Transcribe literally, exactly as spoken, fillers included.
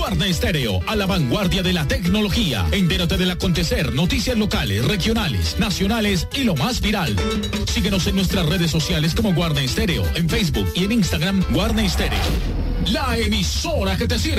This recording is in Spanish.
Guarna Estéreo, a la vanguardia de la tecnología. Entérate del acontecer, noticias locales, regionales, nacionales y lo más viral. Síguenos en nuestras redes sociales como Guarna Estéreo, en Facebook y en Instagram Guarna Estéreo. La emisora que te sirve.